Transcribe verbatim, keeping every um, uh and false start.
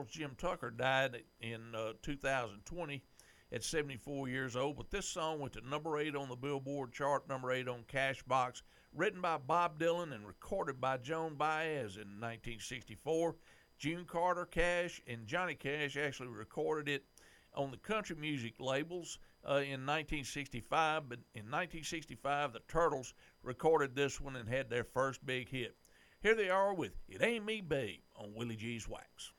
Charles Jim Tucker died in uh, two thousand twenty at seventy-four years old. But this song went to number eight on the Billboard chart, number eight on Cashbox, written by Bob Dylan and recorded by Joan Baez in nineteen sixty-four. June Carter, Cash, and Johnny Cash actually recorded it on the country music labels uh, in nineteen sixty-five, but in nineteen sixty-five, the Turtles recorded this one and had their first big hit. Here they are with It Ain't Me, Babe on Willie G's Wax.